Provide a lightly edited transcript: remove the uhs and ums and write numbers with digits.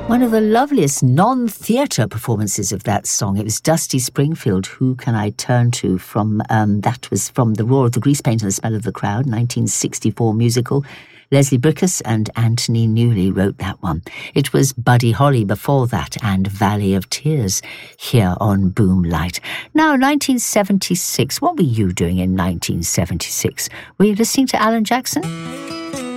One of the loveliest non-theatre performances of that song. It was Dusty Springfield, Who Can I Turn To, that was from The Roar of the Grease Paint and the Smell of the Crowd, 1964 musical. Leslie Bricusse and Anthony Newley wrote that one. It was Buddy Holly before that and Valley of Tears here on Boomlight. Now, 1976. What were you doing in 1976? Were you listening to Alan Jackson?